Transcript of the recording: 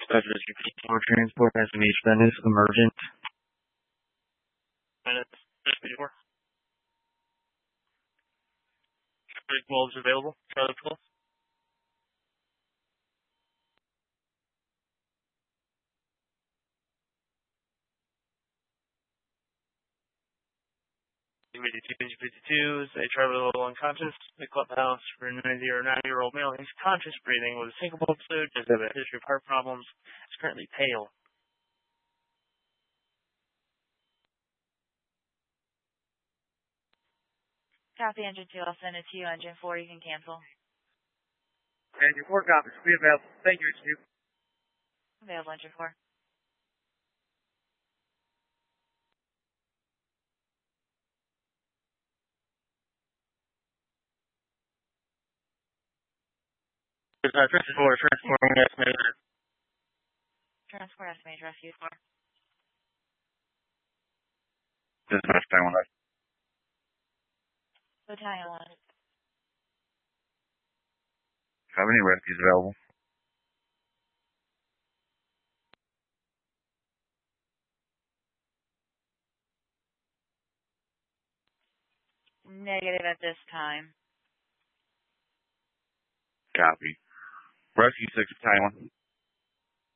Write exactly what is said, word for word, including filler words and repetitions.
Dispatch Rescue fifty-four transport estimation Venice emergent. Venice fifty-four. Big wolves available. Charlie twelve. fifty-twos, a traveler level unconscious, the clubhouse for a ninety or ninety-year-old male. He's conscious, breathing with a syncopal fluid, does have a history of heart problems, is currently pale. Copy, engine two, I'll send it to you. Engine four, you can cancel. Engine four, copy. We available. Thank you, engine two. Available, engine four. Uh, transport, transporting estimated. Transport estimated, rescue four. Dispatch Taiwan. Battalion one. Have any rescues available? Negative at this time. Copy. Rescue six Taiwan.